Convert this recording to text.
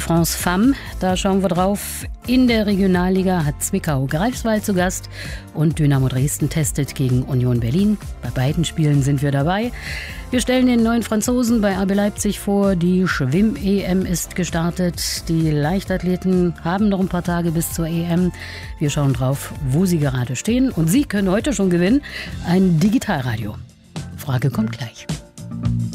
France Femme. Da schauen wir drauf. In der Regionalliga hat Zwickau Greifswald zu Gast und Dynamo Dresden testet gegen Union Berlin. Bei beiden Spielen sind wir dabei. Wir stellen den neuen Franzosen bei RB Leipzig vor. Die Schwimm-EM ist gestartet. Die Leichtathleten haben noch ein paar Tage bis zur EM. Wir schauen drauf, wo sie gerade stehen. Und Sie können heute schon gewinnen. Ein Digitalradio. Frage kommt gleich.